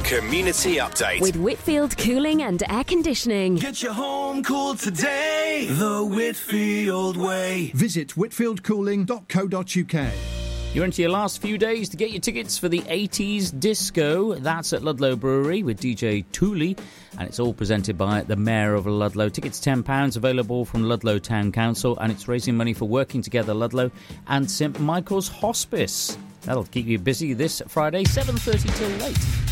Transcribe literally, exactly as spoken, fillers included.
Community Update. With Whitfield Cooling and Air Conditioning. Get your home cooled today the Whitfield way. Visit whitfield cooling dot co dot uk. You're into your last few days to get your tickets for the eighties Disco. That's at Ludlow Brewery with D J Tooley, and it's all presented by the Mayor of Ludlow. Tickets ten pounds, available from Ludlow Town Council, and it's raising money for Working Together Ludlow and St Michael's Hospice. That'll keep you busy this Friday, seven thirty till late.